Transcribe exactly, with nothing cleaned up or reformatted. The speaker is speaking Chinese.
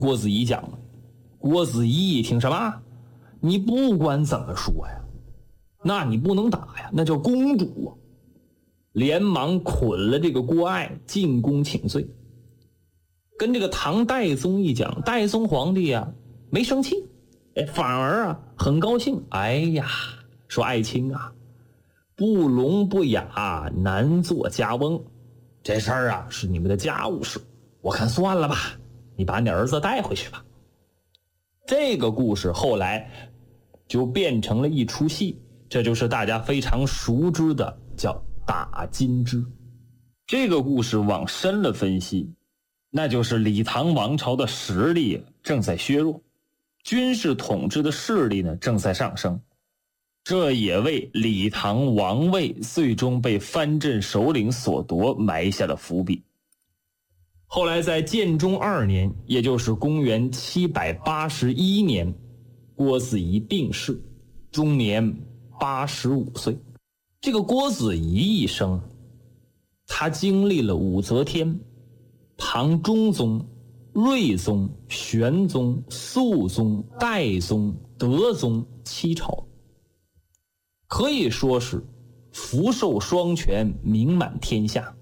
郭子仪讲了。郭子仪一听什么？你不管怎么说呀，那你不能打呀，那叫公主啊！连忙捆了这个郭爱进宫请罪。跟这个唐代宗一讲，代宗皇帝啊没生气，哎，反而啊很高兴。哎呀，说爱卿啊，不聋不哑，难做家翁，这事儿啊是你们的家务事，我看算了吧，你把你儿子带回去吧。这个故事后来就变成了一出戏，这就是大家非常熟知的叫打金枝。这个故事往深了分析，那就是李唐王朝的实力正在削弱，军事统治的势力呢正在上升，这也为李唐王位最终被藩镇首领所夺埋下了伏笔。后来在建中二年，也就是公元七百八十一年，郭子仪病逝，终年八十五岁。这个郭子仪一生，他经历了武则天、唐中宗、睿宗、玄宗、肃宗、代宗、德宗七朝，可以说是福寿双全，名满天下。